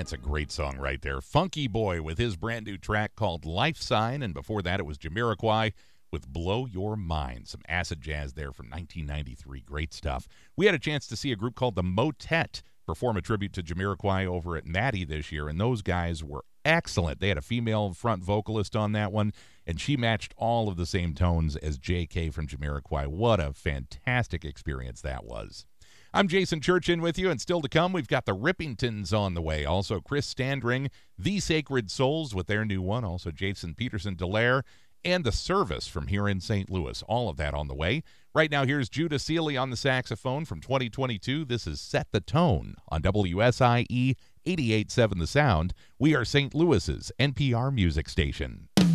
That's a great song right there. Funky Boy with his brand new track called Life Sign, and before that it was Jamiroquai with Blow Your Mind. Some acid jazz there from 1993. Great stuff. We had a chance to see a group called the Motet perform a tribute to Jamiroquai over at Maddie this year, and those guys were excellent. They had a female front vocalist on that one, and she matched all of the same tones as J.K. from Jamiroquai. What a fantastic experience that was. I'm Jason Church in with you, and still to come, we've got the Rippingtons on the way. Also, Chris Standring, The Sacred Souls with their new one. Also, Jason Peterson Dallaire, and The Service from here in St. Louis. All of that on the way. Right now, here's Judah Seeley on the saxophone from 2022. This is Set the Tone on WSIE 88.7 The Sound. We are St. Louis's NPR music station.